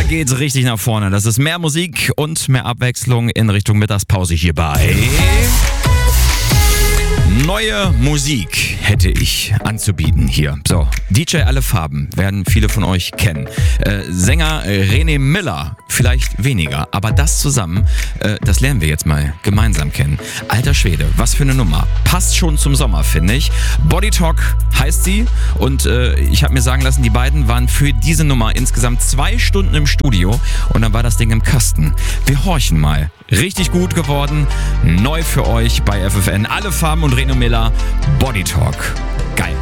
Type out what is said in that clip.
geht's richtig nach vorne. Das ist mehr Musik und mehr Abwechslung in Richtung Mittagspause hierbei. Neue Musik hätte ich anzubieten hier. So, DJ Alle Farben werden viele von euch kennen. Sänger René Miller vielleicht weniger, aber das zusammen, das lernen wir jetzt mal gemeinsam kennen. Alter Schwede, was für eine Nummer. Passt schon zum Sommer, finde ich. Body Talk heißt sie und ich habe mir sagen lassen, die beiden waren für diese Nummer insgesamt 2 Stunden im Studio und dann war das Ding im Kasten. Wir horchen mal. Richtig gut geworden, neu für euch bei FFN. Alle Farben und René Miller, Body Talk. Geil.